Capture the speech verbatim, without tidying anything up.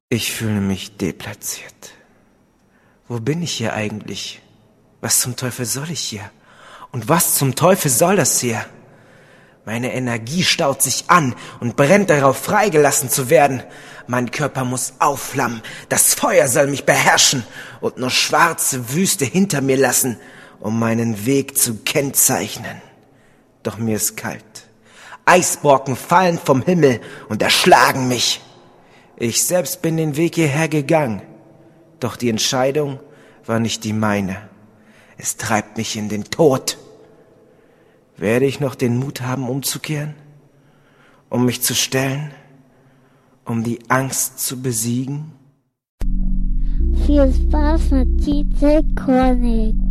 Ich fühle mich deplatziert. Wo bin ich hier eigentlich? Was zum Teufel soll ich hier? Und was zum Teufel soll das hier? Meine Energie staut sich an und brennt darauf, freigelassen zu werden. Mein Körper muss aufflammen, das Feuer soll mich beherrschen und nur schwarze Wüste hinter mir lassen, um meinen Weg zu kennzeichnen. Doch mir ist kalt. Eisbrocken fallen vom Himmel und erschlagen mich. Ich selbst bin den Weg hierher gegangen, doch die Entscheidung war nicht die meine. Es treibt mich in den Tod. Werde ich noch den Mut haben, umzukehren, um mich zu stellen, um die Angst zu besiegen? Viel Spaß mit D J Koenig.